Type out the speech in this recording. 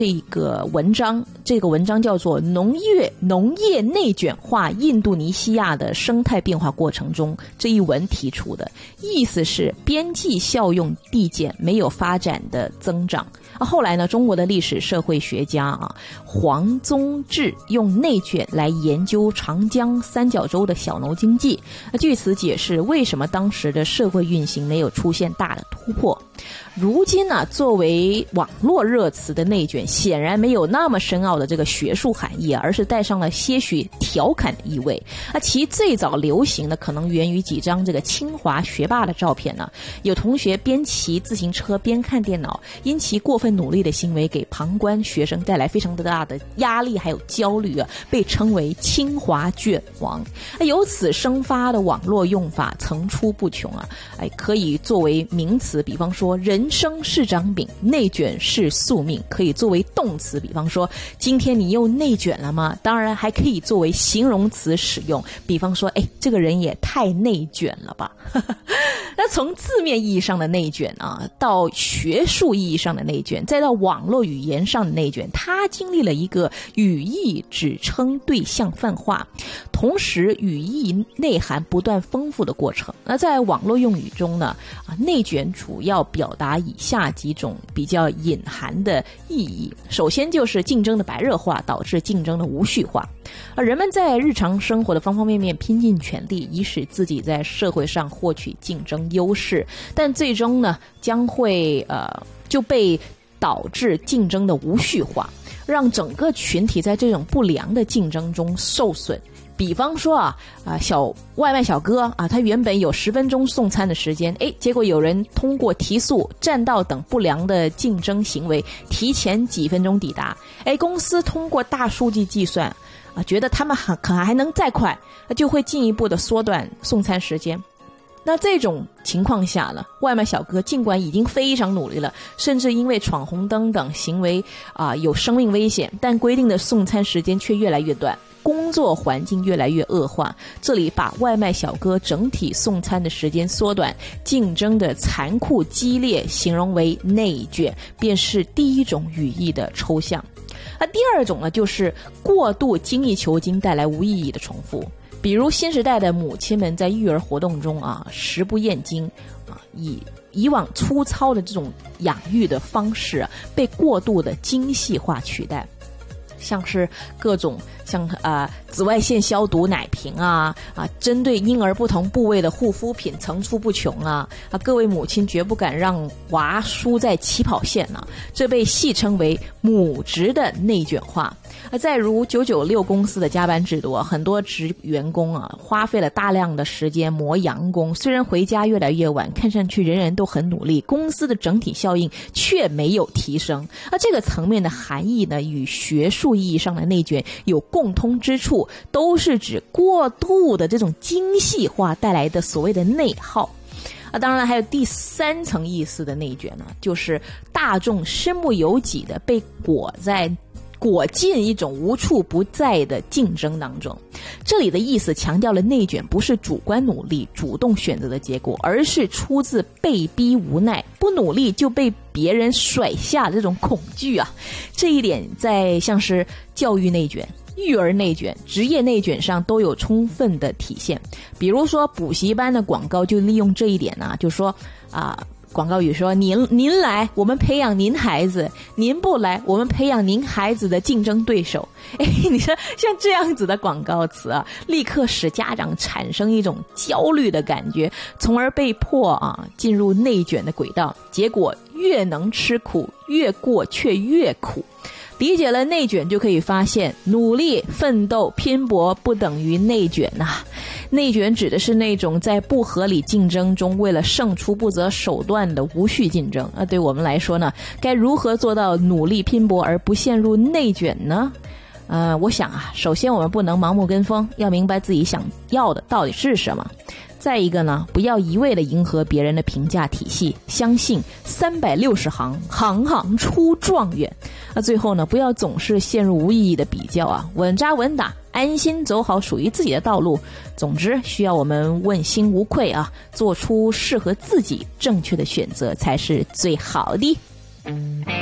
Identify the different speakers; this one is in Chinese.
Speaker 1: 这个文章叫做农业内卷化印度尼西亚的生态变化过程中这一文提出的，意思是边际效用递减没有发展的增长。后来呢，中国的历史社会学家黄宗智用内卷来研究长江三角洲的小农经济，据此解释为什么当时的社会运行没有出现大的突破。如今呢，作为网络热词的内卷显然没有那么深奥的这个学术含义，而是带上了些许调侃的意味。其最早流行的可能源于几张这个清华学霸的照片呢，有同学边骑自行车边看电脑，因其过分努力的行为给旁观学生带来非常大的压力还有焦虑被称为清华卷王。由此生发的网络用法层出不穷可以作为名词，比方说人生是张饼，内卷是宿命，可以作为动词，比方说今天你又内卷了吗？当然还可以作为形容词使用，比方说这个人也太内卷了吧。那从字面意义上的内卷到学术意义上的内卷，再到网络语言上的内卷，它经历了一个语义指称对象泛化，同时语义内涵不断丰富的过程。那在网络用语中呢，内卷主要表达以下几种比较隐含的意义。首先就是竞争的白热化导致竞争的无序化，人们在日常生活的方方面面拼尽全力，以使自己在社会上获取竞争优势，但最终呢将会就被导致竞争的无序化，让整个群体在这种不良的竞争中受损。比方说外卖小哥他原本有10分钟送餐的时间，结果有人通过提速、占道等不良的竞争行为提前几分钟抵达，公司通过大数据计算觉得他们可能还能再快，就会进一步的缩短送餐时间。那这种情况下呢，外卖小哥尽管已经非常努力了，甚至因为闯红灯等行为有生命危险，但规定的送餐时间却越来越短，工作环境越来越恶化。这里把外卖小哥整体送餐的时间缩短，竞争的残酷激烈形容为内卷，便是第一种语义的抽象。第二种呢，就是过度精益求精带来无意义的重复。比如新时代的母亲们在育儿活动中食不厌精以往粗糙的这种养育的方式被过度的精细化取代，像是各种像紫外线消毒奶瓶针对婴儿不同部位的护肤品层出不穷各位母亲绝不敢让娃输在起跑线这被戏称为母职的内卷化。再如996公司的加班制度很多员工花费了大量的时间磨洋工，虽然回家越来越晚，看上去人人都很努力，公司的整体效应却没有提升。这个层面的含义呢，与学术意义上的内卷有共通之处，都是指过度的这种精细化带来的所谓的内耗。当然还有第三层意思的内卷呢，就是大众身不由己的被裹进一种无处不在的竞争当中。这里的意思强调了内卷不是主观努力主动选择的结果，而是出自被逼无奈，不努力就被别人甩下这种恐惧这一点在像是教育内卷、育儿内卷、职业内卷上都有充分的体现。比如说补习班的广告就利用这一点就说广告语说您来我们培养您孩子，您不来我们培养您孩子的竞争对手。你说像这样子的广告词立刻使家长产生一种焦虑的感觉，从而被迫进入内卷的轨道，结果越能吃苦越过却越苦。理解了内卷就可以发现，努力奋斗拼搏不等于内卷内卷指的是那种在不合理竞争中为了胜出不择手段的无序竞争。对我们来说呢，该如何做到努力拼搏而不陷入内卷呢？我想首先我们不能盲目跟风，要明白自己想要的到底是什么。再一个呢，不要一味的迎合别人的评价体系，相信360行，行行出状元。最后呢，不要总是陷入无意义的比较稳扎稳打，安心走好属于自己的道路。总之，需要我们问心无愧做出适合自己正确的选择才是最好的。